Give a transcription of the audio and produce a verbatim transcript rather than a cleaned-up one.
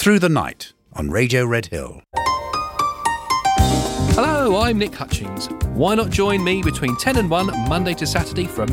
Through the Night on Radio Red Hill. Hello, I'm Nick Hutchings. Why not join me between ten and one Monday to Saturday for a